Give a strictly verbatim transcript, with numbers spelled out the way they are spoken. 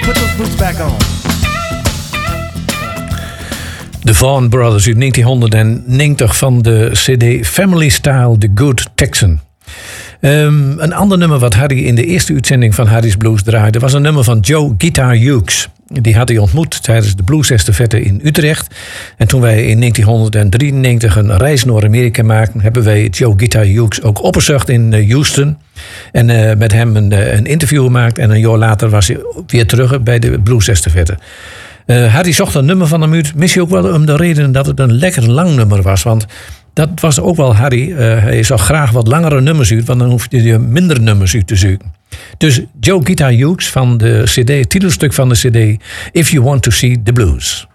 Put those boots back on. De Vaughan Brothers uit negentienhonderdnegentig van de cd Family Style The Good Texan. Um, een ander nummer wat Harry in de eerste uitzending van Harry's Blues draaide was een nummer van Joe Guitar Hughes. Die had hij ontmoet tijdens de Bluesestafette in Utrecht. En toen wij in negentienhonderddrieënnegentig een reis naar Amerika maakten, hebben wij Joe Guitar Hughes ook opgezocht in Houston. En uh, met hem een, een interview gemaakt. En een jaar later was hij weer terug bij de Bluesestafette. Uh, Harry zocht een nummer van hem uit. Misschien ook wel om de reden dat het een lekker lang nummer was. Want dat was ook wel Harry. Uh, hij zag graag wat langere nummers uit. Want dan hoef je minder nummers uit te zoeken. Dus Joe Guitar Hughes van de cd, titelstuk van de cd If You Want To See The Blues.